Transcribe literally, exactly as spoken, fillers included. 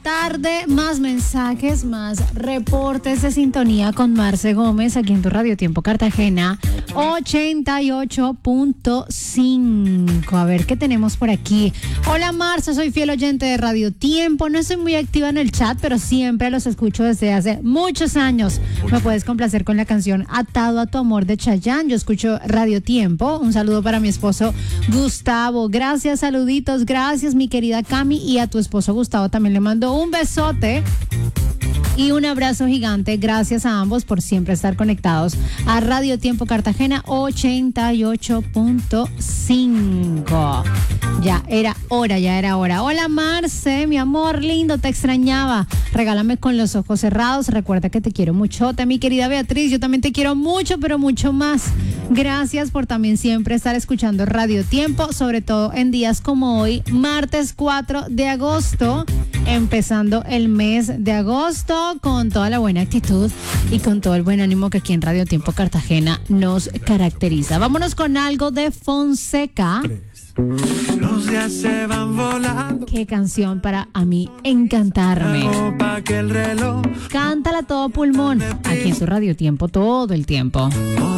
tarde, más mensajes, más reportes de sintonía con Marce Gómez aquí en tu Radio Tiempo Cartagena ochenta y ocho punto cinco. A ver qué tenemos por aquí. Hola Marce, soy fiel oyente de Radio Tiempo. No soy muy activa en el chat, pero siempre los escucho desde hace muchos años. Me puedes complacer con la canción Atado a tu amor de Chayanne. Yo escucho Radio Tiempo. Un saludo para mi esposo Gustavo. Gracias, saluditos. Gracias, mi querida Cami. Y a tu esposo Gustavo también le mando un besote y un abrazo gigante. Gracias a ambos por siempre estar conectados a Radio Tiempo Cartagena ochenta y ocho punto cinco. Ya era hora, ya era hora. Hola Marce, mi amor lindo, te extrañaba. Regálame con los ojos cerrados. Recuerda que te quiero muchote, mi querida Beatriz. Yo también te quiero mucho, pero mucho más. Gracias por también siempre estar escuchando Radio Tiempo, sobre todo en días como hoy, martes cuatro de agosto, empezando el mes de agosto con toda la buena actitud y con todo el buen ánimo que aquí en Radio Tiempo Cartagena nos caracteriza. Vámonos con algo de Fonseca. Los días se van volando. Qué canción para a mí encantarme. Pa' que el reloj Cántala todo pulmón aquí en su Radio Tiempo todo el tiempo.